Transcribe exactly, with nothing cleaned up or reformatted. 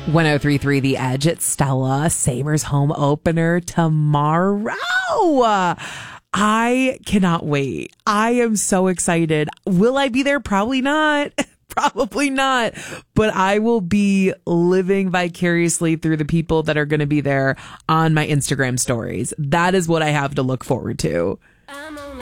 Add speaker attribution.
Speaker 1: ten thirty-three The Edge at Stella. Sabres home opener tomorrow. I cannot wait. I am so excited. Will I be there? Probably not. Probably not. But I will be living vicariously through the people that are going to be there on my Instagram stories. That is what I have to look forward to.